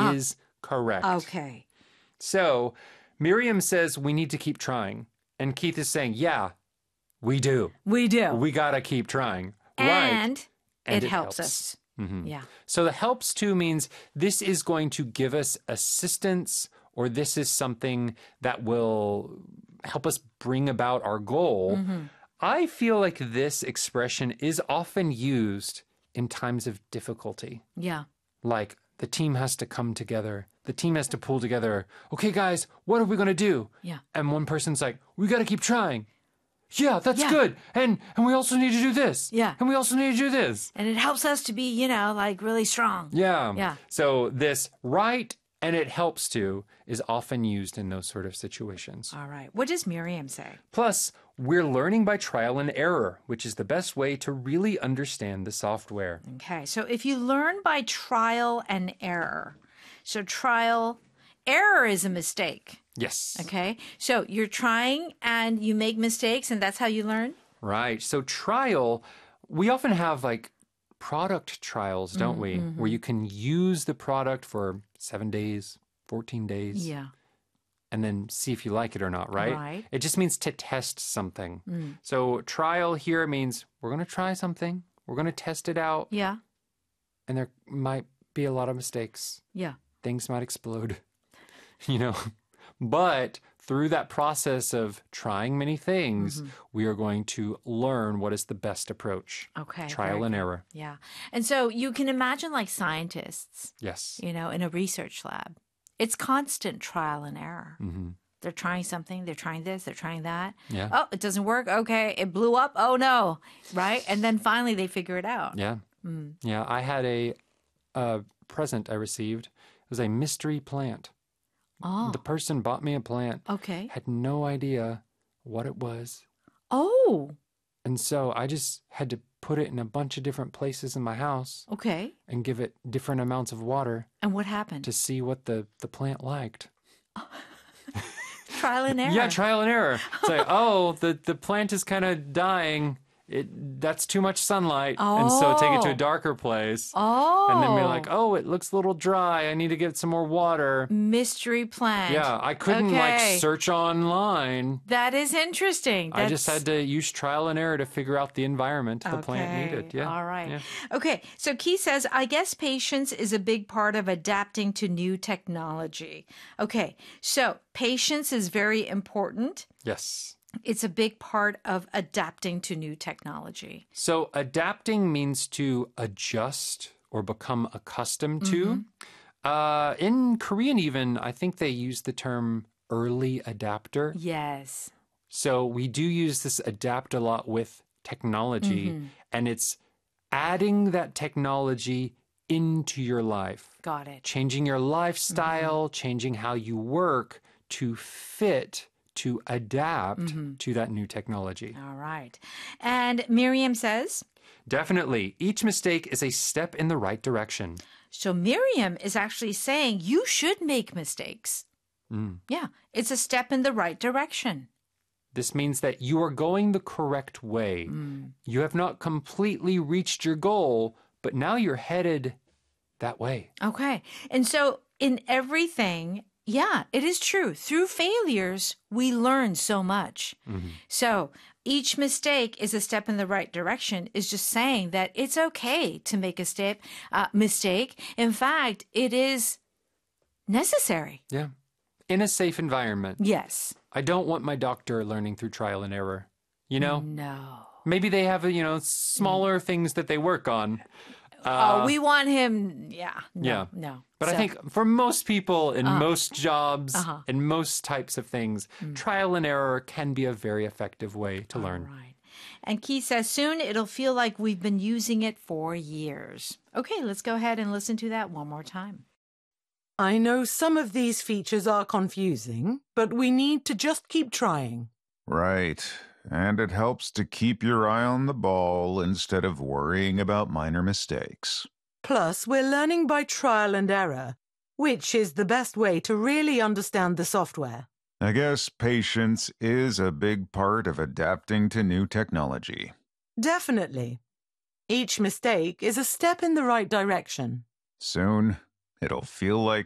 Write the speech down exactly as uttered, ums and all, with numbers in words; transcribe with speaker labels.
Speaker 1: is correct.
Speaker 2: Okay.
Speaker 1: So Miriam says we need to keep trying. And Keith is saying, yeah, we do.
Speaker 2: We do.
Speaker 1: We got to keep trying.
Speaker 2: And,
Speaker 1: right.
Speaker 2: and
Speaker 1: it,
Speaker 2: it helps,
Speaker 1: helps
Speaker 2: us.
Speaker 1: Mm-hmm.
Speaker 2: Yeah.
Speaker 1: So the helps to means this is going to give us assistance, or this is something that will help us bring about our goal.
Speaker 2: Mm-hmm.
Speaker 1: I feel like this expression is often used in times of difficulty.
Speaker 2: Yeah.
Speaker 1: Like the team has to come together. The team has to pull together. Okay, guys, what are we going to do?
Speaker 2: Yeah.
Speaker 1: And one person's like, we got to keep trying. Yeah, that's
Speaker 2: yeah.
Speaker 1: good. And and we also need to do this.
Speaker 2: Yeah.
Speaker 1: And we also need to do this.
Speaker 2: And it helps us to be, you know, like really strong.
Speaker 1: Yeah.
Speaker 2: Yeah.
Speaker 1: So this right and it helps to is often used in those sort of situations.
Speaker 2: All right. What does Miriam say?
Speaker 1: Plus, we're learning by trial and error, which is the best way to really understand the software.
Speaker 2: Okay. So if you learn by trial and error, so trial, error is a mistake.
Speaker 1: Yes.
Speaker 2: Okay. So you're trying and you make mistakes and that's how you learn?
Speaker 1: Right. So trial, we often have like product trials, don't we?
Speaker 2: Mm-hmm.
Speaker 1: Where you can use the product for seven days, fourteen days.
Speaker 2: Yeah.
Speaker 1: And then see if you like it or not, right?
Speaker 2: Right.
Speaker 1: It just means to test something.
Speaker 2: Mm.
Speaker 1: So trial here means we're going to try something. We're going to test it out.
Speaker 2: Yeah.
Speaker 1: And there might be a lot of mistakes.
Speaker 2: Yeah.
Speaker 1: Things might explode, you know. But through that process of trying many things,
Speaker 2: mm-hmm.
Speaker 1: we are going to learn what is the best approach.
Speaker 2: Okay.
Speaker 1: Trial and
Speaker 2: good.
Speaker 1: error.
Speaker 2: Yeah. And so you can imagine like scientists,
Speaker 1: Yes.
Speaker 2: you know, in a research lab. It's constant trial and error.
Speaker 1: Mm-hmm.
Speaker 2: They're trying something, they're trying this, they're trying that.
Speaker 1: Yeah.
Speaker 2: Oh, it doesn't work. Okay. It blew up. Oh, no. Right. And then finally they figure it out.
Speaker 1: Yeah.
Speaker 2: Mm.
Speaker 1: Yeah. I had a, a present I received. It was a mystery plant.
Speaker 2: Oh.
Speaker 1: The person bought me a plant.
Speaker 2: Okay.
Speaker 1: Had no idea what it was.
Speaker 2: Oh.
Speaker 1: And so I just had to put it in a bunch of different places in my house
Speaker 2: Okay.
Speaker 1: and give it different amounts of water
Speaker 2: And what happened?
Speaker 1: to see what the, the plant liked.
Speaker 2: Trial and error.
Speaker 1: Yeah, trial and error. It's like, oh, the, the plant is kind of dying. It that's too much sunlight.
Speaker 2: Oh.
Speaker 1: And so take it to a darker place.
Speaker 2: Oh.
Speaker 1: And then be like, oh, it looks a little dry. I need to get some more water.
Speaker 2: Mystery plant.
Speaker 1: Yeah, I couldn't
Speaker 2: Okay.
Speaker 1: like search online.
Speaker 2: That is interesting.
Speaker 1: I just
Speaker 2: That's-
Speaker 1: had to use trial and error to figure out the environment the plant
Speaker 2: Okay.
Speaker 1: needed. Yeah.
Speaker 2: All right.
Speaker 1: Yeah.
Speaker 2: Okay. So Keith says, I guess patience is a big part of adapting to new technology. Okay. So patience is very important.
Speaker 1: Yes.
Speaker 2: It's a big part of adapting to new technology.
Speaker 1: So adapting means to adjust or become accustomed to. Uh, in Korean even, I think they use the term early adapter.
Speaker 2: Yes.
Speaker 1: So we do use this adapt a lot with technology, and it's adding that technology into your life,
Speaker 2: Got it.
Speaker 1: changing your lifestyle, changing how you work to fit, to adapt to that new technology.
Speaker 2: All right. And Miriam says,
Speaker 1: Definitely. Each mistake is a step in the right direction.
Speaker 2: so Miriam is actually saying you should make mistakes.
Speaker 1: Mm.
Speaker 2: Yeah. It's a step in the right direction.
Speaker 1: This means that you are going the correct way. You have not completely reached your goal, but now you're headed that way.
Speaker 2: Okay. And so in everything, yeah, it is true. Through failures, we learn so much. So each mistake is a step in the right direction is just saying that it's okay to make a step, uh, mistake. In fact, it is necessary.
Speaker 1: Yeah. In a safe environment.
Speaker 2: Yes.
Speaker 1: I don't want my doctor learning through trial and error. You know?
Speaker 2: No.
Speaker 1: Maybe they have, you know, smaller things that they work on.
Speaker 2: oh, we want him. Yeah. No,
Speaker 1: yeah.
Speaker 2: No.
Speaker 1: But I
Speaker 2: So-
Speaker 1: think for most people in most jobs
Speaker 2: Uh-huh.
Speaker 1: and most types of things, trial and error can be a very effective way to learn.
Speaker 2: Right. And Keith says, soon it'll feel like we've been using it for years. Okay, let's go ahead and listen to that one more time.
Speaker 3: I know some of these features are confusing, but we need to just keep trying.
Speaker 4: Right. And it helps to keep your eye on the ball instead of worrying about minor mistakes.
Speaker 3: Plus, we're learning by trial and error, which is the best way to really understand the software.
Speaker 4: I guess patience is a big part of adapting to new technology.
Speaker 3: Definitely. Each mistake is a step in the right direction.
Speaker 4: Soon, it'll feel like